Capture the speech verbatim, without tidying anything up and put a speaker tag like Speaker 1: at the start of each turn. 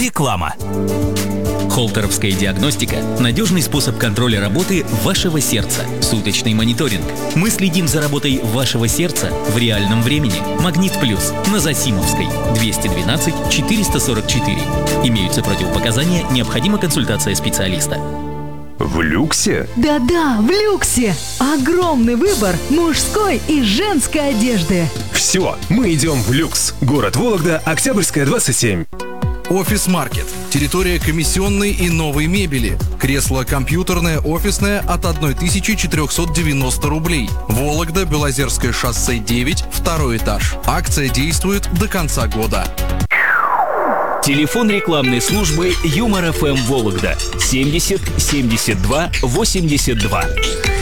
Speaker 1: Реклама.
Speaker 2: Холтеровская диагностика – надежный способ контроля работы вашего сердца. Суточный мониторинг. Мы следим за работой вашего сердца в реальном времени. Магнит Плюс на Засимовской, двести двенадцать четыреста сорок четыре. Имеются противопоказания, необходима консультация специалиста.
Speaker 3: В люксе?
Speaker 4: Да-да, в люксе! Огромный выбор мужской и женской одежды.
Speaker 3: Все, мы идем в люкс. Город Вологда, Октябрьская, двадцать семь.
Speaker 5: Офис-маркет. Территория комиссионной и новой мебели. Кресло компьютерное, офисное от тысяча четыреста девяносто рублей. Вологда, Белозерское шоссе девять, второй этаж. Акция действует до конца года.
Speaker 1: Телефон рекламной службы Юмор эф эм Вологда семьдесят семьдесят два восемьдесят два.